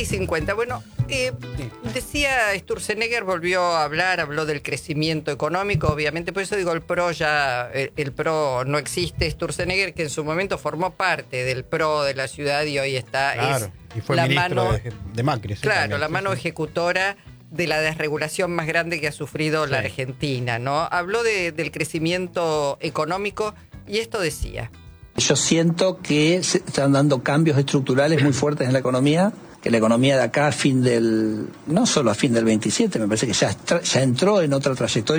6:50. Bueno, decía Sturzenegger, volvió a hablar, habló del crecimiento económico, obviamente, por eso digo, el PRO no existe. Sturzenegger, que en su momento formó parte del PRO de la ciudad y hoy está... Claro, y fue la ministro mano, de Macri. Claro, también, la mano ejecutora de la desregulación más grande que ha sufrido la Argentina, ¿no? Habló del crecimiento económico y esto decía... Yo siento que se están dando cambios estructurales muy fuertes en la economía, que la economía de acá no solo a fin del 27, me parece que ya entró en otra trayectoria.